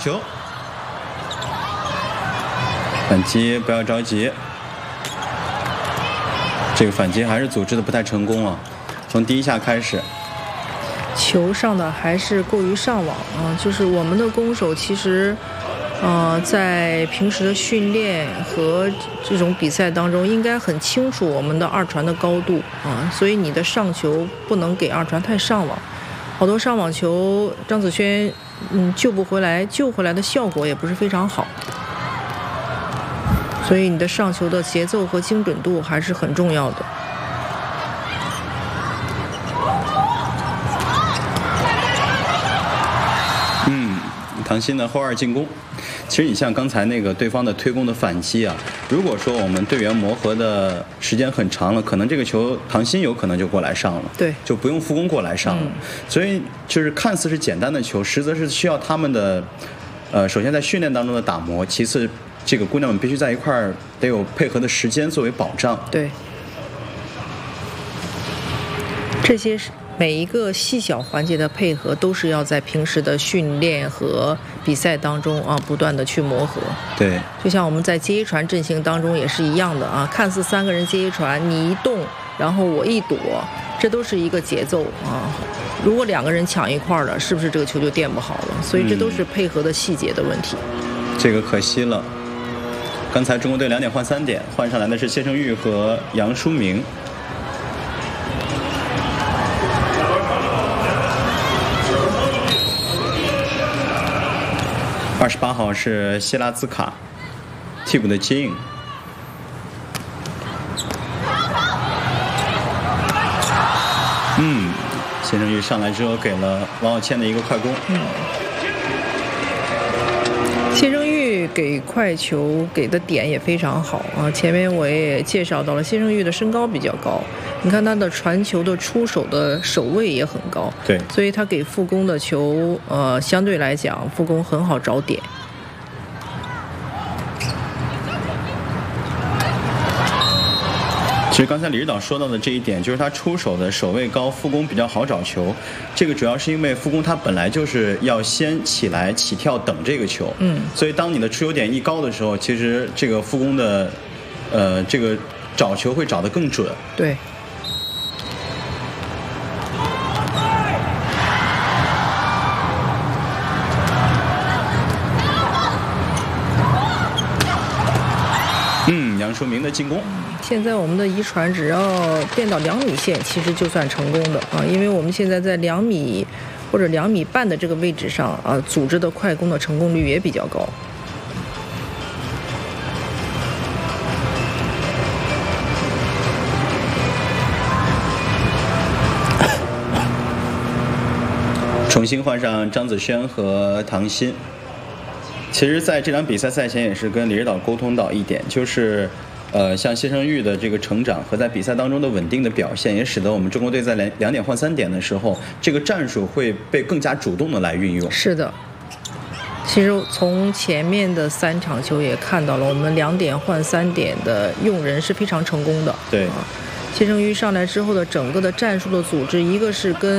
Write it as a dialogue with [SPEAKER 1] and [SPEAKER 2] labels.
[SPEAKER 1] 球，反击不要着急。这个反击还是组织的不太成功啊，从第一下开始。
[SPEAKER 2] 球上的还是过于上网啊，就是我们的攻手其实，在平时的训练和这种比赛当中，应该很清楚我们的二传的高度啊，所以你的上球不能给二传太上网，好多上网球张子萱救不回来，救回来的效果也不是非常好，所以你的上球的节奏和精准度还是很重要的。
[SPEAKER 1] 唐鑫的后二进攻，其实你像刚才那个对方的推攻的反击啊，如果说我们队员磨合的时间很长了，可能这个球唐鑫有可能就过来上了，
[SPEAKER 2] 对，
[SPEAKER 1] 就不用副攻过来上了。所以就是看似是简单的球，实则是需要他们的，首先在训练当中的打磨，其次这个姑娘们必须在一块儿得有配合的时间作为保障。
[SPEAKER 2] 对，这些是。每一个细小环节的配合都是要在平时的训练和比赛当中不断的去磨合。
[SPEAKER 1] 对，
[SPEAKER 2] 就像我们在接一传阵型当中也是一样的啊，看似3个人接一传，你一动，然后我一躲，这都是一个节奏啊。如果2个人抢一块了，是不是这个球就垫不好了？所以这都是配合的细节的问题。
[SPEAKER 1] 这个可惜了。刚才中国队2点换3点，换上来的是谢胜玉和杨舒明。28号是谢拉兹卡，替补的接应。谢胜玉上来之后给了王傲谦的一个快攻。
[SPEAKER 2] 谢胜玉给快球给的点也非常好啊，前面我也介绍到了，谢胜玉的身高比较高，你看他的传球的出手的手位也很高，
[SPEAKER 1] 对，
[SPEAKER 2] 所以他给副攻的球相对来讲副攻很好找点。
[SPEAKER 1] 其实刚才李指导说到的这一点，就是他出手的手位高，副攻比较好找球。这个主要是因为副攻他本来就是要先起来起跳等这个球，所以当你的出球点一高的时候，其实这个副攻的这个找球会找得更准。
[SPEAKER 2] 对。
[SPEAKER 1] 杨舒明的进攻。
[SPEAKER 2] 现在我们的一传只要变到2米线，其实就算成功的啊，因为我们现在在2米或者2米半的这个位置上啊，组织的快攻的成功率也比较高。
[SPEAKER 1] 重新换上张子萱和唐鑫。其实在这场比赛赛前也是跟李指导沟通到一点，就是像谢胜玉的这个成长和在比赛当中的稳定的表现，也使得我们中国队在2点换3点的时候，这个战术会被更加主动的来运用。
[SPEAKER 2] 是的，其实从前面的3场球也看到了，我们2点换3点的用人是非常成功的。
[SPEAKER 1] 对，
[SPEAKER 2] 谢胜玉上来之后的整个的战术的组织，一个是跟